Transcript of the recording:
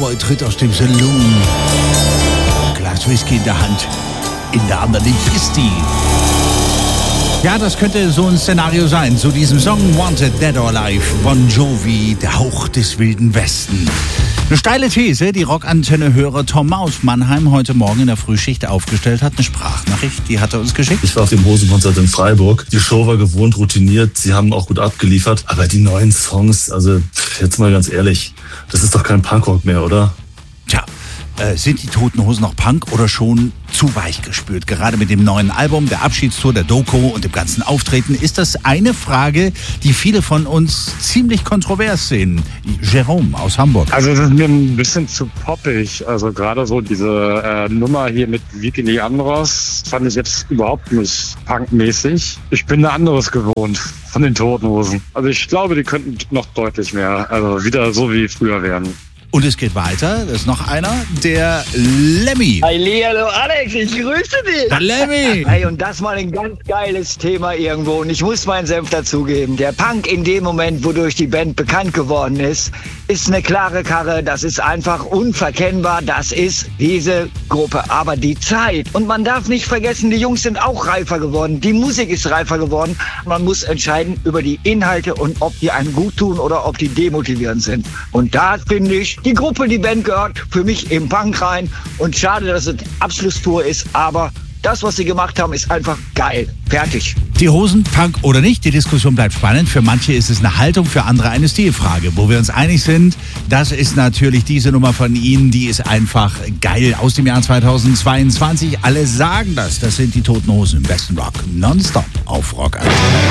Cowboy tritt aus dem Saloon. Glas Whisky in der Hand, in der anderen liegt Christi. Ja, das könnte so ein Szenario sein, zu diesem Song Wanted, Dead or Alive, Bon Jovi, der Hauch des Wilden Westen. Eine steile These, die Rockantenne-Hörer Tom aus Mannheim heute Morgen in der Frühschicht aufgestellt hat. Eine Sprachnachricht, die hat er uns geschickt. Ich war auf dem Hosenkonzert in Freiburg. Die Show war gewohnt routiniert, sie haben auch gut abgeliefert. Aber die neuen Songs, also jetzt mal ganz ehrlich, das ist doch kein Punkrock mehr, oder? Tja, sind die Toten Hosen noch Punk oder schon zu weich gespült? Gerade mit dem neuen Album, der Abschiedstour, der Doku und dem ganzen Auftreten ist das eine Frage, die viele von uns ziemlich kontrovers sehen. Jerome aus Hamburg. Also das ist mir ein bisschen zu poppig. Also gerade so diese Nummer hier mit Vicky Andros fand ich jetzt überhaupt nicht punkmäßig. Ich bin anderes gewohnt von den Toten Hosen. Also ich glaube, die könnten noch deutlich mehr, also wieder so wie früher werden. Und es geht weiter, da ist noch einer, der Lemmy. Hallo Alex, ich grüße dich. Der Lemmy. Hey, und das mal ein ganz geiles Thema irgendwo. Und ich muss meinen Senf dazugeben. Der Punk in dem Moment, wodurch die Band bekannt geworden ist eine klare Karre. Das ist einfach unverkennbar. Das ist diese Gruppe. Aber die Zeit. Und man darf nicht vergessen, die Jungs sind auch reifer geworden. Die Musik ist reifer geworden. Man muss entscheiden über die Inhalte und ob die einem gut tun oder ob die demotivierend sind. Und da finde ich, die Gruppe, die Band gehört für mich im Punk rein. Und schade, dass es Abschlusstour ist, aber das, was sie gemacht haben, ist einfach geil. Fertig. Die Hosen, Punk oder nicht, die Diskussion bleibt spannend. Für manche ist es eine Haltung, für andere eine Stilfrage. Wo wir uns einig sind, das ist natürlich diese Nummer von Ihnen, die ist einfach geil aus dem Jahr 2022. Alle sagen das. Das sind die Toten Hosen im besten Rock. Nonstop auf Rockantenne.